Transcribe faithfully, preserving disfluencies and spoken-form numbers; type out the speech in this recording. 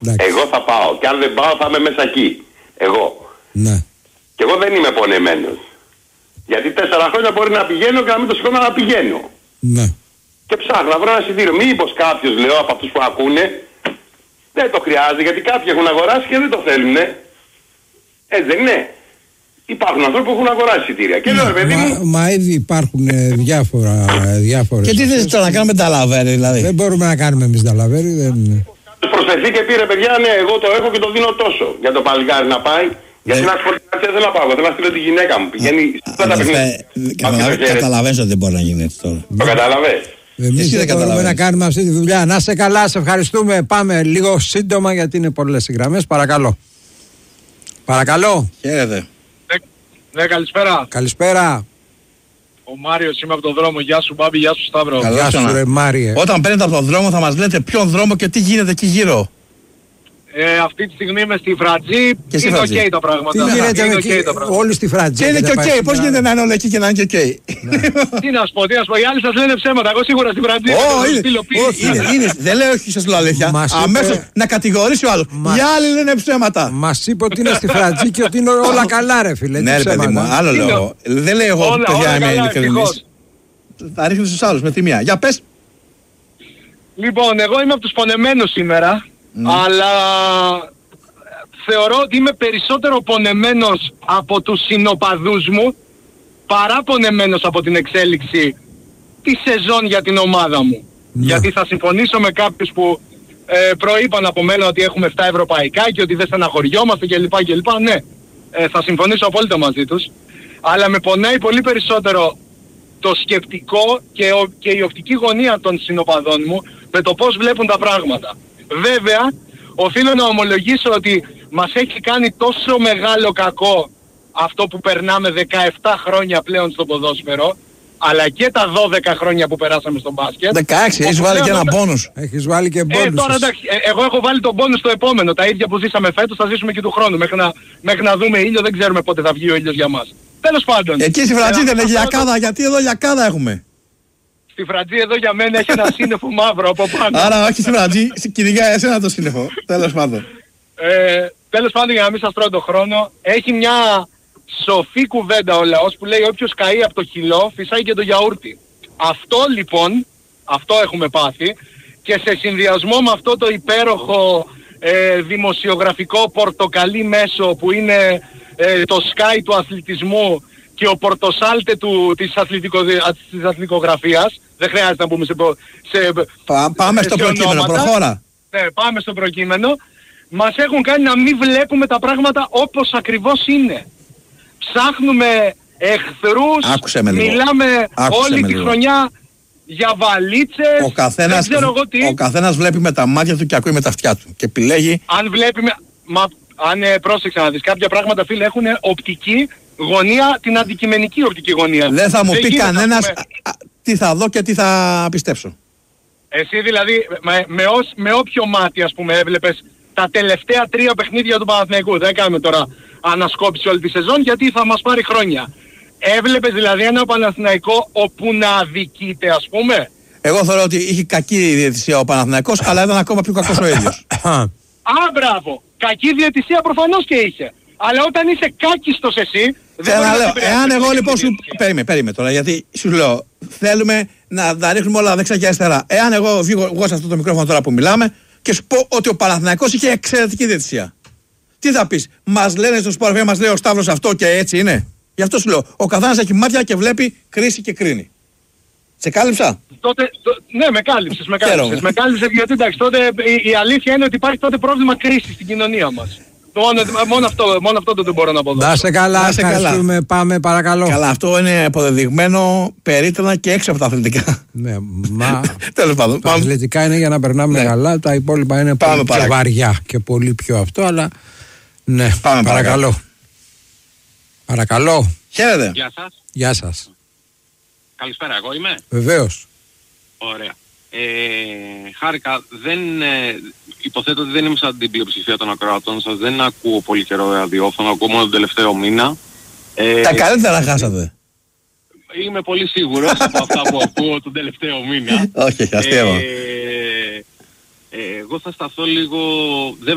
Εγώ θα πάω. Και αν δεν πάω θα είμαι μέσα εκεί. Εγώ. Ναι. Και εγώ δεν είμαι πονεμένος. Γιατί τέσσερα χρόνια μπορεί να πηγαίνω και να μην το σηκώνω να πηγαίνω. Ναι. Και ψάχνω να βρω ένα εισιτήριο. Μήπως κάποιος, λέω, από αυτούς που ακούνε, δεν το χρειάζεται, γιατί κάποιοι έχουν αγοράσει και δεν το θέλουν. Έτσι δεν είναι? Υπάρχουν άνθρωποι που έχουν αγοράσει εισιτήρια. Και ναι, λέω, παιδί μα, μου... μα ήδη υπάρχουν ε, διάφορα, διάφορες. Και τι θες τώρα να κάνουμε τα λαβέρι, δηλαδή? Δεν μπορούμε να κάνουμε εμείς τα λαβέρι. Δεν... Προσθεθεί και πήρε, παιδιά, ναι, εγώ το έχω και το δίνω τόσο. Για το παλικάρι να πάει. Γιατί να σου πω κάτι, δεν θέλω να πάω. Θέλω να στείλω τη γυναίκα μου. Πηγαίνει στα τα παιχνίδια. Καταλαβαίνεις ότι δεν μπορεί να γίνει έτσι τώρα. Το καταλαβες? Εμείς δεν μπορούμε να κάνουμε αυτή τη δουλειά. Να είσαι καλά, σε ευχαριστούμε. Πάμε λίγο σύντομα γιατί είναι πολλές οι γραμμές. Παρακαλώ. Παρακαλώ. Χαίρετε. Ναι, καλησπέρα. Καλησπέρα. Ο Μάριος, είμαι από τον δρόμο. Γεια σου, Μπάμπη, γεια σου, Σταύρο. Γεια σου, ρε Μάριε. Όταν παίρνετε από τον δρόμο θα μας λέτε ποιον δρόμο και τι γίνεται εκεί γύρω. Ε, αυτή τη στιγμή είμαι στη Φρατζή. Και είναι οκ okay τα πράγματα. Τι γίνεται είναι εκεί, okay τα πράγματα. όλοι στη Φρατζή. Και είναι και οκ. Okay. Πώς γίνεται να είναι όλα εκεί και να είναι και οκ. Okay. Τι να σου πω, τι να σου πω. Οι άλλοι σας λένε ψέματα. Εγώ σίγουρα στη Φρατζή. Όχι, δεν λέω όχι, σας λέω αλήθεια. Αμέσως να κατηγορήσει ο άλλος. Οι άλλοι λένε ψέματα. Μας είπε ότι είναι στη Φρατζή και ότι είναι όλα καλά, ρε φίλε. Ναι, ρε παιδί μου, άλλο λέω. Δεν λέω εγώ ότι παιδιά είμαι ειλικρινής. Θα ρίχνεις τους άλλους με τη μία. Για πες. Λοιπόν, εγώ είμαι από τους πονεμένους σήμερα, αλλά θεωρώ ότι είμαι περισσότερο πονεμένος από τους συνοπαδούς μου παρά πονεμένος από την εξέλιξη τη σεζόν για την ομάδα μου. Ναι. Γιατί θα συμφωνήσω με κάποιους που ε, προείπαν από μένα ότι έχουμε επτά ευρωπαϊκά και ότι δεν στεναχωριόμαστε κλπ. κλπ. Ναι, ε, θα συμφωνήσω απόλυτα μαζί τους. Αλλά με πονάει πολύ περισσότερο το σκεπτικό και, ο, και η οπτική γωνία των συνοπαδών μου με το πώς βλέπουν τα πράγματα. Βέβαια, οφείλω να ομολογήσω ότι μας έχει κάνει τόσο μεγάλο κακό αυτό που περνάμε δεκαεπτά χρόνια πλέον στο ποδόσφαιρο, αλλά και τα δώδεκα χρόνια που περάσαμε στο μπάσκετ. δεκαέξι, έχεις βάλει και ένα μπόνους. Έχεις βάλει και μπόνους. Ε, τώρα εντάξει, ε, εγώ έχω βάλει τον μπόνους στο επόμενο. Τα ίδια που ζήσαμε φέτος θα ζήσουμε και του χρόνου. Μέχρι να, μέχρι να δούμε ήλιο δεν ξέρουμε πότε θα βγει ο ήλιος για μας. Τέλος πάντων. Εκεί στη Φρατζή δεν έχει λιακάδα, γιατί εδώ λιακάδα έχουμε. Στη Φρατζή εδώ για μένα έχει ένα σύννεφο μαύρο από πάνω. Άρα όχι στη Φρατζή, κυνηγάει εσένα το σύννεφο. Τέλος πάντων. Ε, τέλος πάντων, για να μην σας τρώω τον χρόνο, έχει μια σοφή κουβέντα ο λαός που λέει όποιος καεί από το χυλό φυσάει και το γιαούρτι. Αυτό λοιπόν, αυτό έχουμε πάθει και σε συνδυασμό με αυτό το υπέροχο ε, δημοσιογραφικό πορτοκαλί μέσο που είναι ε, το Sky του αθλητισμού και ο πορτοσάλτε του, της, αθλητικο, της αθλητικογραφίας, δεν χρειάζεται να πούμε σε... σε Πά, πάμε στο προκείμενο, προχώρα. Ναι, πάμε στο προκείμενο. Μας έχουν κάνει να μην βλέπουμε τα πράγματα όπως ακριβώς είναι. Ψάχνουμε εχθρούς, μιλάμε Άκουσε όλη τη λίγο. χρονιά για βαλίτσες, ο καθένας, δεν ξέρω εγώ τι. Ο καθένας βλέπει με τα μάτια του και ακούει με τα αυτιά του και επιλέγει. Αν βλέπει με... Μα, αν ε, πρόσεξε να δεις, κάποια πράγματα φίλε έχουν οπτική γωνία, την αντικειμενική οπτική γωνία. Δεν θα μου δεν πει κανένας πούμε... τι θα δω και τι θα πιστέψω. Εσύ δηλαδή με, με, ως, με όποιο μάτι ας πούμε έβλεπες τα τελευταία τρία παιχνίδια του Παναθηναϊκού, δεν κάνουμε τώρα ανασκόπηση όλη τη σεζόν γιατί θα μας πάρει χρόνια. Έβλεπες δηλαδή ένα Παναθηναϊκό όπου να αδικείται ας πούμε. Εγώ θεωρώ ότι είχε κακή διαιτησία ο Παναθηναϊκός, αλλά ήταν ακόμα πιο κακός ο ίδιος. Α, μπράβο. Κακή διαιτησία προφανώς και είχε. Αλλά όταν είσαι κάκιστος εσύ... Θέλω να λέω, εάν εγώ λοιπόν σου... Περίμενε, περίμενε τώρα, γιατί σου λέω, θέλουμε να τα ρίχνουμε όλα δεξιά και αριστερά. Εάν εγώ βγω εγώ σε αυτό το μικρόφωνο τώρα που μιλάμε και σου πω ότι ο Παναθηναϊκός είχε εξαιρετική διαιτησία. Τι θα πεις, μας λένε στο Sport εφ εμ, μας λέει ο Σταύρος αυτό και έτσι είναι. Γι' αυτό σου λέω, ο καθένας έχει μάτια και βλέπει κρίση και κρίνει. Σε κάλυψα? Τότε, το, ναι, με κάλυψες, με κάλυψες. Με κάλυψες γιατί εντάξει, τότε η, η αλήθεια είναι ότι υπάρχει τότε πρόβλημα κρίσης στην κοινωνία μας. Μόνο, μόνο, αυτό, μόνο αυτό δεν μπορώ να αποδώσω. Να σε καλά, να σε καλά. Πάμε παρακαλώ. Καλά, αυτό είναι αποδεδειγμένο περίτρανα και έξω από τα αθλητικά. Ναι, μα τέλος πάντων. Τα αθλητικά είναι για να περνάμε ναι. καλά, τα υπόλοιπα είναι πάμε πολύ πιο βαριά και πολύ πιο αυτό, αλλά ναι, πάμε παρακαλώ. Παρακαλώ. Παρακαλώ. Χαίρετε. Γεια σας. Γεια σας. Καλησπέρα, εγώ είμαι. Βεβαίως. Ωραία. Ε, χάρηκα, δεν, ε, υποθέτω ότι δεν είμαι σαν την πλειοψηφία των ακροατών σας, δεν ακούω πολύ καιρό ραδιόφωνο, ακούω μόνο τον τελευταίο μήνα. Ε, Τα καλύτερα χάσατε. Είμαι πολύ σίγουρος από αυτά που ακούω τον τελευταίο μήνα. Όχι, αστείευα. Ε, ε, εγώ θα σταθώ λίγο...